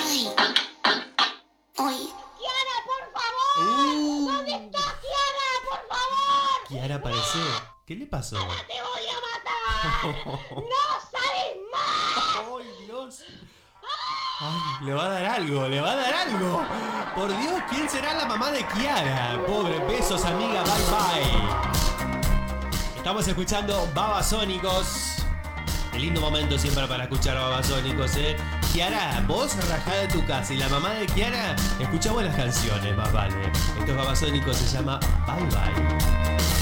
Ay. Ay. Kiara, por favor. ¿Dónde está Kiara? Por favor. Kiara apareció. ¿Qué le pasó? Kiara, te voy a matar. No sales más. ¡Ay, Dios! ¡Ay, le va a dar algo! ¡Le va a dar algo! Por Dios, ¿quién será la mamá de Kiara? Pobre, besos, amiga, bye bye. Estamos escuchando Babasónicos. Qué lindo momento siempre para escuchar Babasónicos, ¿eh? Kiara, vos rajá de tu casa y la mamá de Kiara escucha buenas canciones, más vale. Estos Babasónicos se llama Bye Bye.